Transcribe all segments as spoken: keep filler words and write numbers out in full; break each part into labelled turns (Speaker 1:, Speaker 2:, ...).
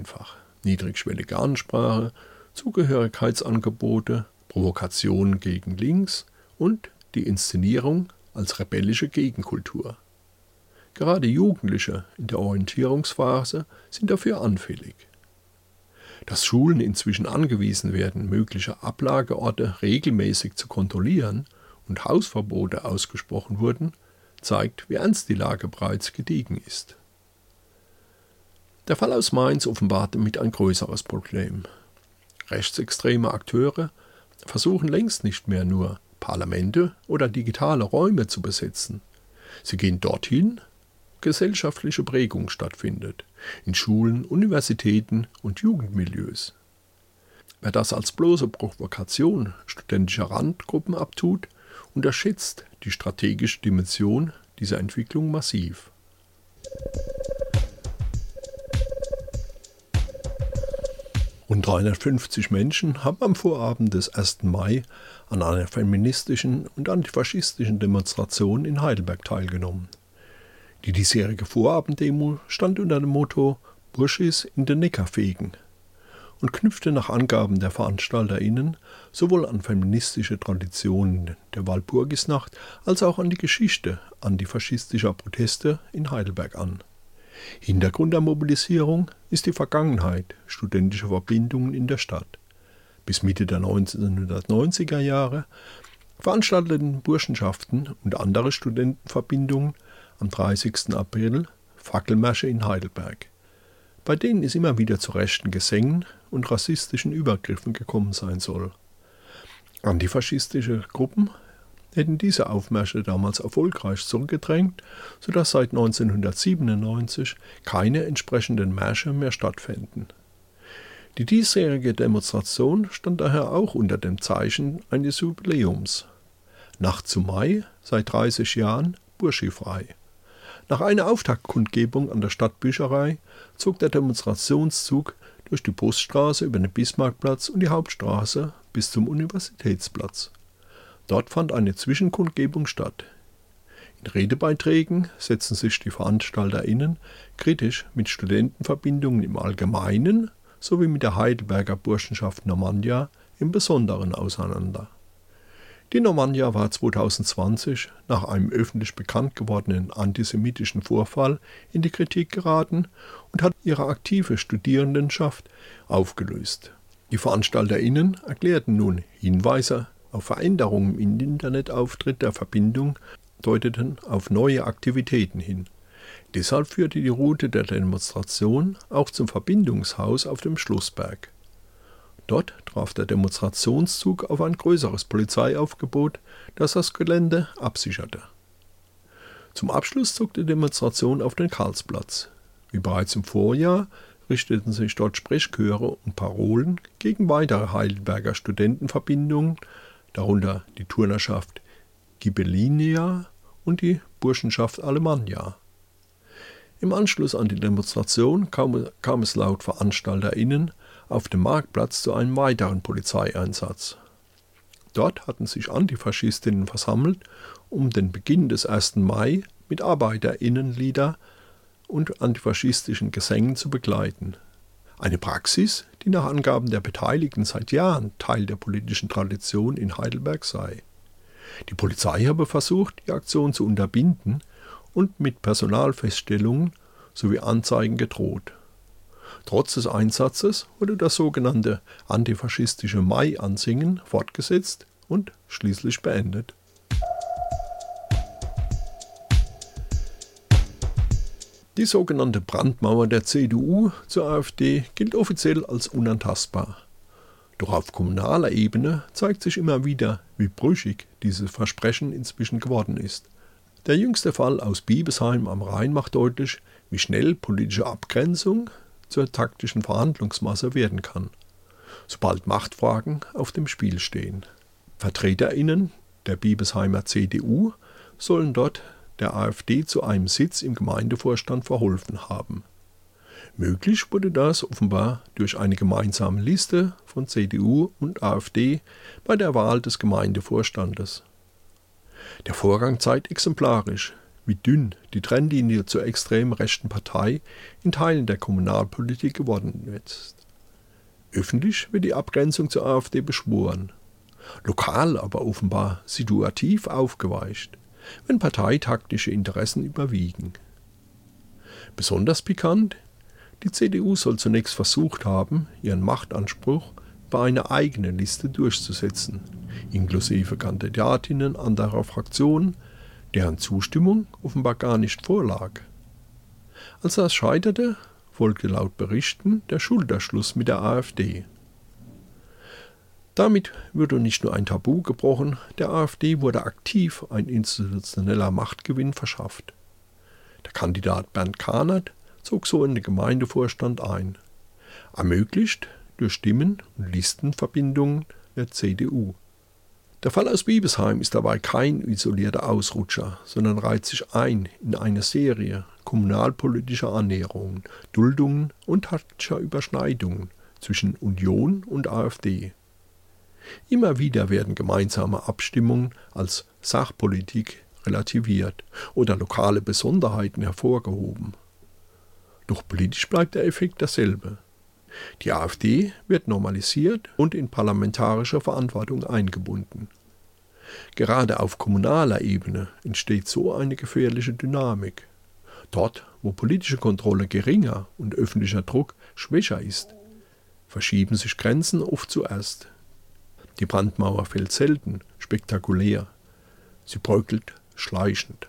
Speaker 1: einfach. Niedrigschwellige Ansprache, Zugehörigkeitsangebote, Provokationen gegen links und die Inszenierung als rebellische Gegenkultur. Gerade Jugendliche in der Orientierungsphase sind dafür anfällig. Dass Schulen inzwischen angewiesen werden, mögliche Ablageorte regelmäßig zu kontrollieren und Hausverbote ausgesprochen wurden, zeigt, wie ernst die Lage bereits gediegen ist. Der Fall aus Mainz offenbarte mit ein größeres Problem. Rechtsextreme Akteure versuchen längst nicht mehr nur Parlamente oder digitale Räume zu besetzen. Sie gehen dorthin, wo gesellschaftliche Prägung stattfindet, in Schulen, Universitäten und Jugendmilieus. Wer das als bloße Provokation studentischer Randgruppen abtut, unterschätzt die strategische Dimension dieser Entwicklung massiv. Rund dreihundertfünfzig Menschen haben am Vorabend des ersten Mai an einer feministischen und antifaschistischen Demonstration in Heidelberg teilgenommen. Die diesjährige Vorabenddemo stand unter dem Motto »Burschis in den Neckar fegen« und knüpfte nach Angaben der VeranstalterInnen sowohl an feministische Traditionen der Walpurgisnacht als auch an die Geschichte antifaschistischer Proteste in Heidelberg an. Hintergrund der Mobilisierung ist die Vergangenheit studentischer Verbindungen in der Stadt. Bis Mitte der neunzehnhundertneunziger Jahre veranstalteten Burschenschaften und andere Studentenverbindungen am dreißigsten April Fackelmärsche in Heidelberg, bei denen es immer wieder zu rechten Gesängen und rassistischen Übergriffen gekommen sein soll. Antifaschistische Gruppen hätten diese Aufmärsche damals erfolgreich zurückgedrängt, sodass seit neunzehnhundertsiebenundneunzig keine entsprechenden Märsche mehr stattfänden. Die diesjährige Demonstration stand daher auch unter dem Zeichen eines Jubiläums. Nacht zu Mai, seit dreißig Jahren, burschifrei. Nach einer Auftaktkundgebung an der Stadtbücherei zog der Demonstrationszug durch die Poststraße über den Bismarckplatz und die Hauptstraße bis zum Universitätsplatz. Dort fand eine Zwischenkundgebung statt. In Redebeiträgen setzten sich die VeranstalterInnen kritisch mit Studentenverbindungen im Allgemeinen sowie mit der Heidelberger Burschenschaft Normandia im Besonderen auseinander. Die Normandia war zweitausendzwanzig nach einem öffentlich bekannt gewordenen antisemitischen Vorfall in die Kritik geraten und hat ihre aktive Studierendenschaft aufgelöst. Die VeranstalterInnen erklärten nun Hinweise auf Veränderungen im Internetauftritt der Verbindung, deuteten auf neue Aktivitäten hin. Deshalb führte die Route der Demonstration auch zum Verbindungshaus auf dem Schlossberg. Dort traf der Demonstrationszug auf ein größeres Polizeiaufgebot, das das Gelände absicherte. Zum Abschluss zog die Demonstration auf den Karlsplatz. Wie bereits im Vorjahr richteten sich dort Sprechchöre und Parolen gegen weitere Heidelberger Studentenverbindungen, darunter die Turnerschaft Ghibellinia und die Burschenschaft Alemannia. Im Anschluss an die Demonstration kam, kam es laut VeranstalterInnen auf dem Marktplatz zu einem weiteren Polizeieinsatz. Dort hatten sich Antifaschistinnen versammelt, um den Beginn des ersten Mai mit ArbeiterInnenlieder und antifaschistischen Gesängen zu begleiten. Eine Praxis, die nach Angaben der Beteiligten seit Jahren Teil der politischen Tradition in Heidelberg sei. Die Polizei habe versucht, die Aktion zu unterbinden und mit Personalfeststellungen sowie Anzeigen gedroht. Trotz des Einsatzes wurde das sogenannte antifaschistische Mai-Ansingen fortgesetzt und schließlich beendet. Die sogenannte Brandmauer der C D U zur AfD gilt offiziell als unantastbar. Doch auf kommunaler Ebene zeigt sich immer wieder, wie brüchig dieses Versprechen inzwischen geworden ist. Der jüngste Fall aus Biebesheim am Rhein macht deutlich, wie schnell politische Abgrenzung zur taktischen Verhandlungsmasse werden kann, sobald Machtfragen auf dem Spiel stehen. VertreterInnen der Biebesheimer C D U sollen dort der AfD zu einem Sitz im Gemeindevorstand verholfen haben. Möglich wurde das offenbar durch eine gemeinsame Liste von C D U und AfD bei der Wahl des Gemeindevorstandes. Der Vorgang zeigt exemplarisch, wie dünn die Trennlinie zur extrem rechten Partei in Teilen der Kommunalpolitik geworden ist. Öffentlich wird die Abgrenzung zur AfD beschworen, lokal aber offenbar situativ aufgeweicht, wenn parteitaktische Interessen überwiegen. Besonders pikant: Die C D U soll zunächst versucht haben, ihren Machtanspruch bei einer eigenen Liste durchzusetzen, inklusive Kandidatinnen anderer Fraktionen, deren Zustimmung offenbar gar nicht vorlag. Als das scheiterte, folgte laut Berichten der Schulterschluss mit der AfD. Damit würde nicht nur ein Tabu gebrochen, der AfD wurde aktiv ein institutioneller Machtgewinn verschafft. Der Kandidat Bernd Kahnert zog so in den Gemeindevorstand ein, ermöglicht durch Stimmen- und Listenverbindungen der C D U. Der Fall aus Biebesheim ist dabei kein isolierter Ausrutscher, sondern reiht sich ein in eine Serie kommunalpolitischer Annäherungen, Duldungen und taktischer Überschneidungen zwischen Union und AfD. Immer wieder werden gemeinsame Abstimmungen als Sachpolitik relativiert oder lokale Besonderheiten hervorgehoben. Doch politisch bleibt der Effekt derselbe. Die AfD wird normalisiert und in parlamentarische Verantwortung eingebunden. Gerade auf kommunaler Ebene entsteht so eine gefährliche Dynamik. Dort, wo politische Kontrolle geringer und öffentlicher Druck schwächer ist, verschieben sich Grenzen oft zuerst. Die Brandmauer fällt selten spektakulär, sie bröckelt schleichend.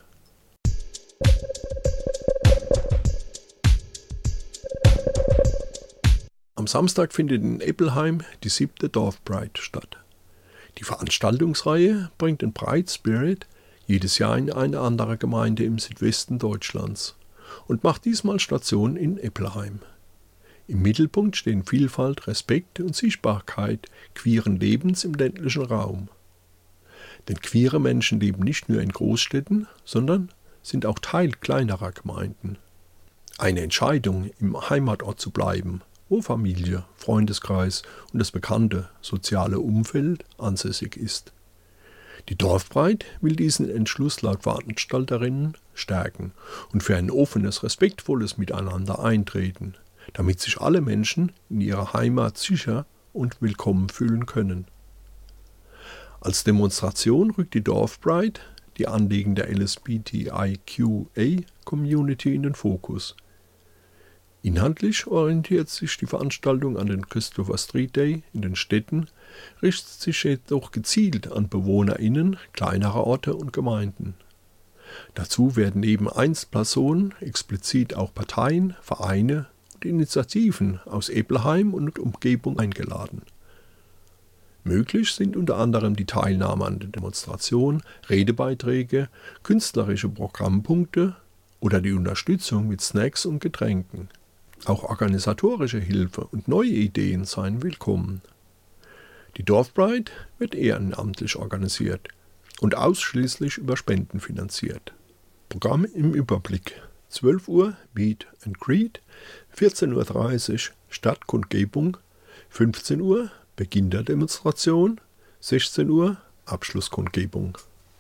Speaker 1: Am Samstag findet in Eppelheim die siebte Dorfpride statt. Die Veranstaltungsreihe bringt den Pride Spirit jedes Jahr in eine andere Gemeinde im Südwesten Deutschlands und macht diesmal Station in Eppelheim. Im Mittelpunkt stehen Vielfalt, Respekt und Sichtbarkeit queeren Lebens im ländlichen Raum. Denn queere Menschen leben nicht nur in Großstädten, sondern sind auch Teil kleinerer Gemeinden. Eine Entscheidung, im Heimatort zu bleiben, wo Familie, Freundeskreis und das bekannte soziale Umfeld ansässig ist. Die Dorfpride will diesen Entschluss laut Veranstalterinnen stärken und für ein offenes, respektvolles Miteinander eintreten, damit sich alle Menschen in ihrer Heimat sicher und willkommen fühlen können. Als Demonstration rückt die Dorfpride die Anliegen der L G B T I Q A-Community in den Fokus. Inhaltlich orientiert sich die Veranstaltung an den Christopher Street Day in den Städten, richtet sich jedoch gezielt an BewohnerInnen kleinerer Orte und Gemeinden. Dazu werden neben Einzelpersonen explizit auch Parteien, Vereine und Initiativen aus Eppelheim und Umgebung eingeladen. Möglich sind unter anderem die Teilnahme an der Demonstration, Redebeiträge, künstlerische Programmpunkte oder die Unterstützung mit Snacks und Getränken. Auch organisatorische Hilfe und neue Ideen seien willkommen. Die Dorfpride wird ehrenamtlich organisiert und ausschließlich über Spenden finanziert. Programm im Überblick: zwölf Uhr Meet and Greet, vierzehn Uhr dreißig Stadtkundgebung, fünfzehn Uhr Beginn der Demonstration, sechzehn Uhr Abschlusskundgebung.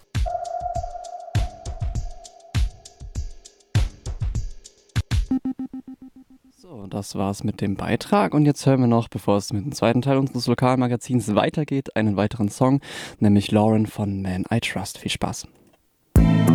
Speaker 2: So, das war's mit dem Beitrag und jetzt hören wir noch, bevor es mit dem zweiten Teil unseres Lokalmagazins weitergeht, einen weiteren Song, nämlich Lauren von Man I Trust. Viel Spaß.